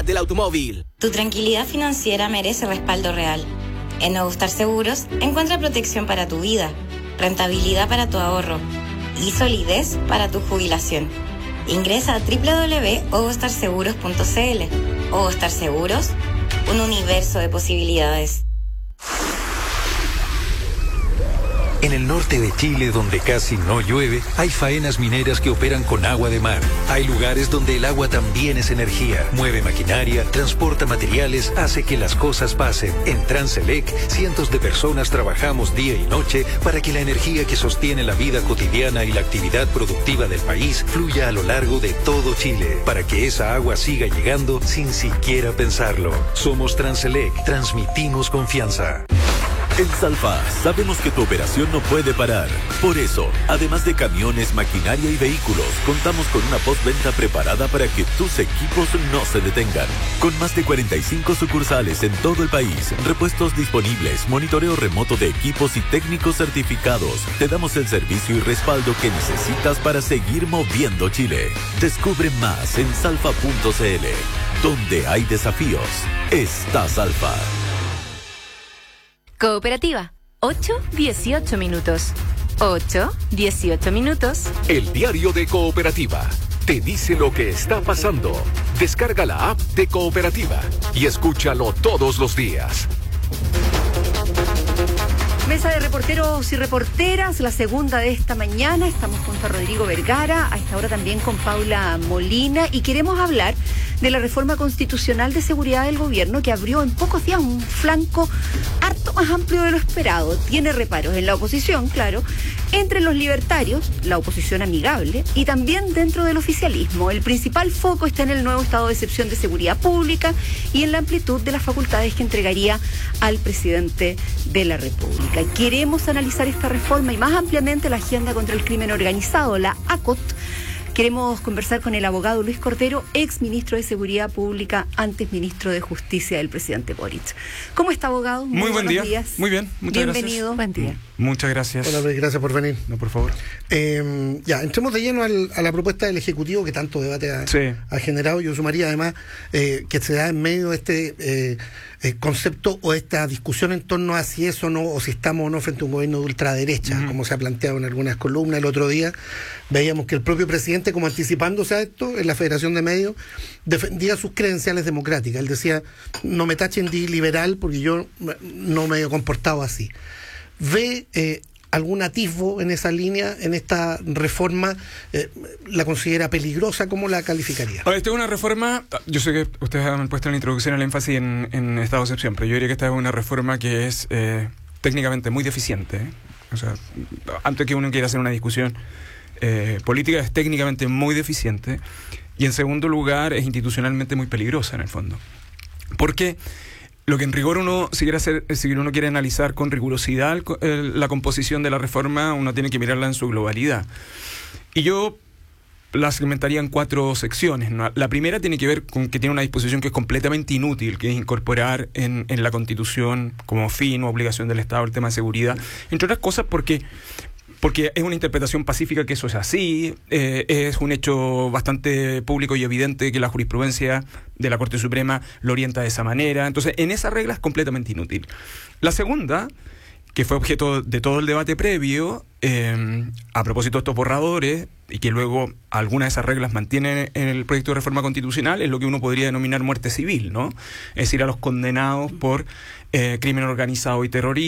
seguridad del automóvil. Tu tranquilidad financiera merece respaldo real. En Nuevo Star Seguros encuentra protección para tu vida, rentabilidad para tu ahorro y solidez para tu jubilación. Ingresa a www.ovostarseguros.cl. Ovo Star Seguros, un universo de posibilidades. En el norte de Chile, donde casi no llueve, hay faenas mineras que operan con agua de mar. Hay lugares donde el agua también es energía. Mueve maquinaria, transporta materiales, hace que las cosas pasen. En Transelec, cientos de personas trabajamos día y noche para que la energía que sostiene la vida cotidiana y la actividad productiva del país fluya a lo largo de todo Chile, para que esa agua siga llegando sin siquiera pensarlo. Somos Transelec, transmitimos confianza. En Salfa sabemos que tu operación no puede parar. Por eso, además de camiones, maquinaria y vehículos, contamos con una postventa preparada para que tus equipos no se detengan. Con más de 45 sucursales en todo el país, repuestos disponibles, monitoreo remoto de equipos y técnicos certificados, te damos el servicio y respaldo que necesitas para seguir moviendo Chile. Descubre más en salfa.cl. Donde hay desafíos, está Salfa. Cooperativa, 8-18 minutos. 8-18 minutos. El diario de Cooperativa te dice lo que está pasando. Descarga la app de Cooperativa y escúchalo todos los días. Mesa de reporteros y reporteras, la segunda de esta mañana. Estamos junto a Rodrigo Vergara, a esta hora también con Paula Molina, y queremos hablar de la reforma constitucional de seguridad del gobierno que abrió en pocos días un flanco harto más amplio de lo esperado. Tiene reparos en la oposición, claro, entre los libertarios, la oposición amigable, y también dentro del oficialismo. El principal foco está en el nuevo estado de excepción de seguridad pública y en la amplitud de las facultades que entregaría al presidente de la República. Queremos analizar esta reforma y más ampliamente la agenda contra el crimen organizado, la ACOT. Queremos conversar con el abogado Luis Cordero, ex ministro de Seguridad Pública, antes ministro de Justicia del presidente Boric. ¿Cómo está, abogado? Muy buen día. Días. Muy bien, muchas Bienvenido. gracias. Buen día. Muchas gracias. Hola Luis, gracias por venir. No, por favor. Entremos de lleno a la propuesta del Ejecutivo que tanto debate ha generado. Yo sumaría además que se da en medio de este concepto o esta discusión en torno a si eso no, o si estamos o no frente a un gobierno de ultraderecha, como se ha planteado en algunas columnas. El otro día veíamos que el propio presidente, como anticipándose a esto, en la Federación de Medios, defendía sus credenciales democráticas. Él decía, no me tachen de liberal porque yo no me he comportado así. ¿Ve algún atisbo en esa línea, en esta reforma? ¿La considera peligrosa? ¿Cómo la calificaría? A ver, esta es una reforma, yo sé que ustedes han puesto en la introducción el énfasis en estado de excepción, pero yo diría que esta es una reforma que es técnicamente muy deficiente. O sea, antes que uno quiera hacer una discusión política, es técnicamente muy deficiente, y en segundo lugar es institucionalmente muy peligrosa en el fondo. Porque lo que en rigor uno, si uno quiere analizar con rigurosidad la composición de la reforma, uno tiene que mirarla en su globalidad. Y yo la segmentaría en 4 secciones, ¿no? La primera tiene que ver con que tiene una disposición que es completamente inútil, que es incorporar en la Constitución como fin o obligación del Estado el tema de seguridad, entre otras cosas porque es una interpretación pacífica que eso es así, es un hecho bastante público y evidente que la jurisprudencia de la Corte Suprema lo orienta de esa manera. Entonces, en esa regla es completamente inútil. La segunda, que fue objeto de todo el debate previo, a propósito de estos borradores, y que luego algunas de esas reglas mantienen en el proyecto de reforma constitucional, es lo que uno podría denominar muerte civil, ¿no? Es decir, a los condenados por crimen organizado y terrorismo,